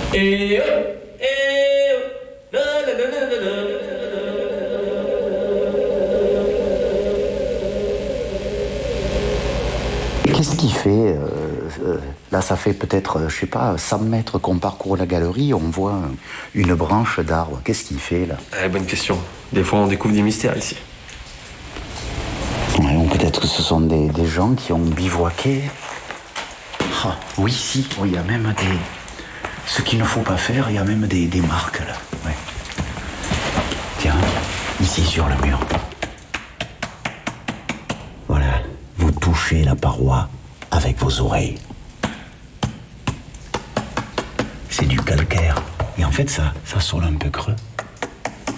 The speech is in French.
Et oh, et oh, la la la la la la. Qu'est-ce qui fait là, ça fait peut-être, je sais pas, 100 mètres qu'on parcourt la galerie, on voit une branche d'arbre. Qu'est-ce qu'il fait là? Bonne question. Des fois, on découvre des mystères ici. Ouais, ou peut-être que ce sont des gens qui ont bivouaqué. Ah, oui, si, il y a même des... Ce qu'il ne faut pas faire, il y a même des marques là. Ouais. Tiens, ici sur le mur. Voilà, vous touchez la paroi avec vos oreilles. C'est du calcaire. Et en fait, ça sonne un peu creux.